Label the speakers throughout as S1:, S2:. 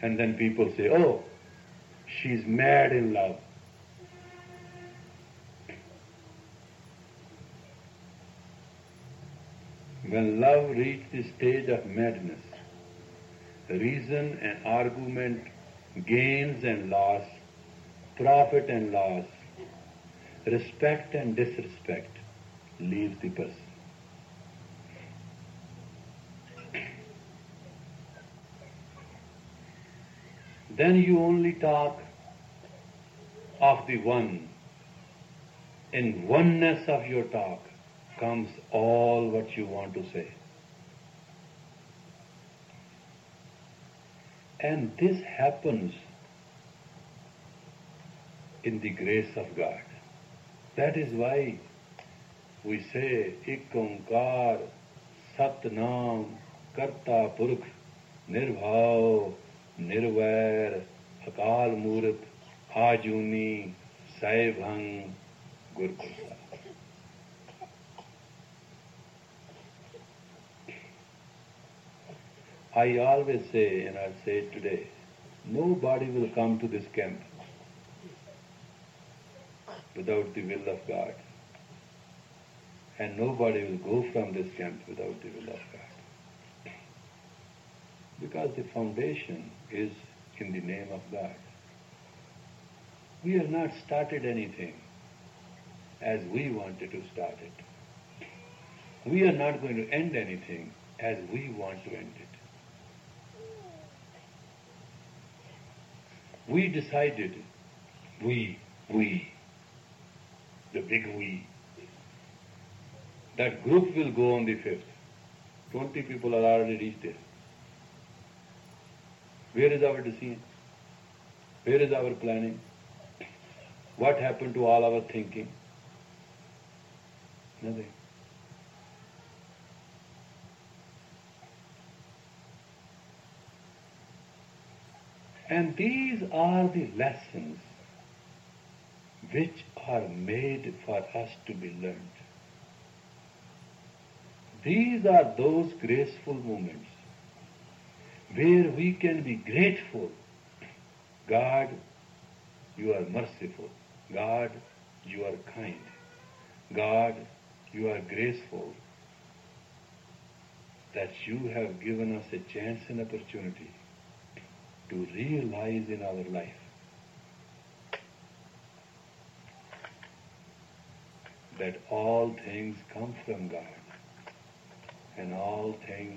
S1: And then people say, oh, she's mad in love. When love reaches the stage of madness, reason and argument, gains and loss, profit and loss, respect and disrespect leaves the person. Then you only talk of the one. In oneness of your talk comes all what you want to say. And this happens in the grace of God. That is why we say, Ik Onkar, Sat Nam, Karta Purkh, Nirbhav, Nirvair, Akal Murat, Ajuni, Saibhang, Gur Prasad. I always say, and I'll say it today, nobody will come to this camp without the will of God. And nobody will go from this camp without the will of God. Because the foundation is in the name of God. We have not started anything as we wanted to start it. We are not going to end anything as we want to end it. We decided, we, the big we, that group will go on the 5th. 20 people are already reached there. Where is our decision? Where is our planning? What happened to all our thinking? Nothing. And these are the lessons which are made for us to be learned. These are those graceful moments where we can be grateful. God, you are merciful. God, you are kind. God, you are graceful that you have given us a chance and opportunity to realize in our life that all things come from God and all things.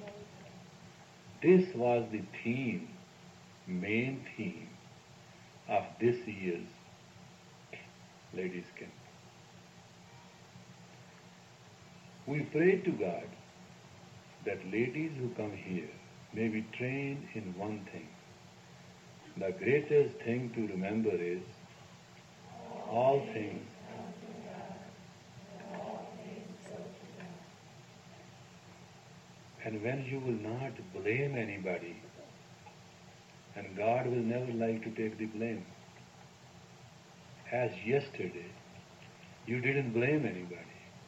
S1: This was the theme, main theme of this year's Ladies' Camp. We pray to God that ladies who come here may be trained in one thing. The greatest thing to remember is all things and when you will not blame anybody, and God will never like to take the blame. As yesterday, you didn't blame anybody.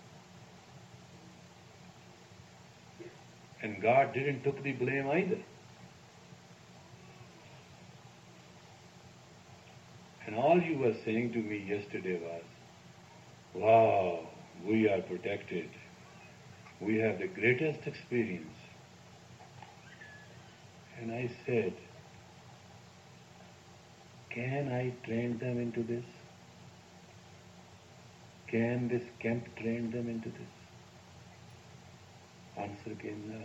S1: And God didn't took the blame either. And all you were saying to me yesterday was, wow, we are protected. We have the greatest experience. And I said, can I train them into this? Can this camp train them into this? Answer came no.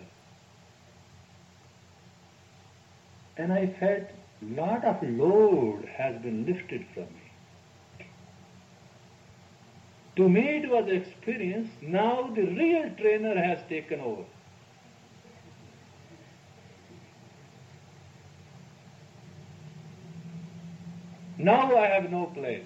S1: And I felt lot of load has been lifted from me. To me it was experience, now the real trainer has taken over. Now I have no place.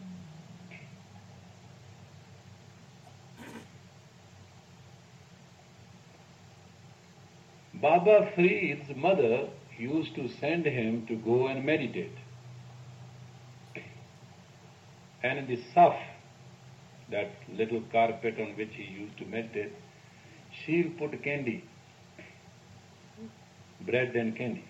S1: Baba Farid's mother used to send him to go and meditate. And in the saf, that little carpet on which he used to meditate, she'll put candy, bread and candy.